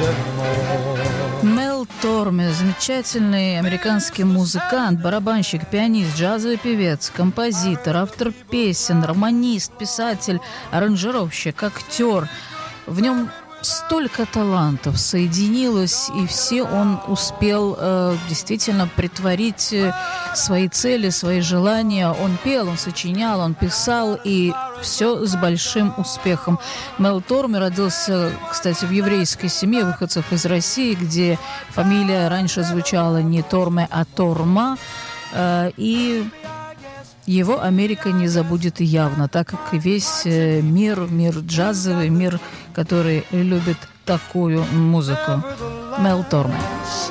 Мел Торме, замечательный американский музыкант, барабанщик, пианист, джазовый певец, композитор, автор песен, романист, писатель, аранжировщик, актер. В нем столько талантов соединилось, и все он успел действительно притворить свои цели, свои желания. Он пел, он сочинял, он писал, и все с большим успехом. Мел Торме родился, кстати, в еврейской семье выходцев из России, где фамилия раньше звучала не Торме, а Торма, и его Америка не забудет явно, так как и весь мир джазовый, мир, который любит такую музыку. Мел Торме.